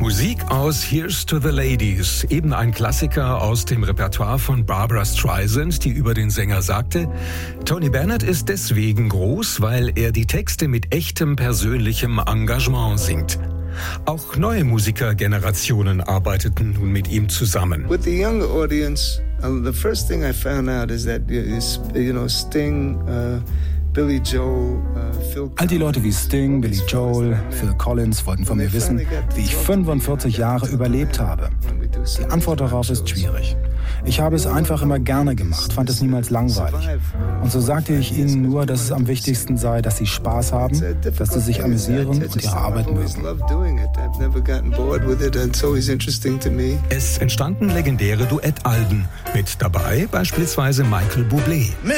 Musik aus Here's to the Ladies, eben ein Klassiker aus dem Repertoire von Barbra Streisand, die über den Sänger sagte: Tony Bennett ist deswegen groß, weil er die Texte mit echtem persönlichem Engagement singt. Auch neue Musikergenerationen arbeiteten nun mit ihm zusammen. With the younger audience, the first thing I found out is that Sting, Billy Joel, Phil. All die Leute wie Sting, Billy Joel, Phil Collins wollten von mir wissen, wie ich 45 Jahre überlebt habe. Die Antwort darauf ist schwierig. Ich habe es einfach immer gerne gemacht, fand es niemals langweilig. Und so sagte ich ihnen nur, dass es am wichtigsten sei, dass sie Spaß haben, dass sie sich amüsieren und ihre Arbeit mögen. Es entstanden legendäre Duettalben, mit dabei beispielsweise Michael Bublé.